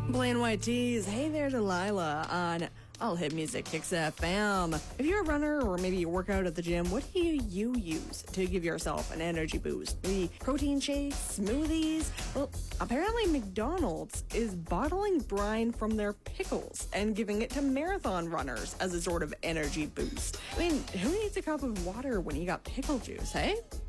Plain White Tees. Hey there, Delilah on All Hit Music Kicks FM. If you're a runner or maybe you work out at the gym, what do you use to give yourself an energy boost? The protein shakes, smoothies? Well, apparently McDonald's is bottling brine from their pickles and giving it to marathon runners as a sort of energy boost. I mean, who needs a cup of water when you got pickle juice, hey?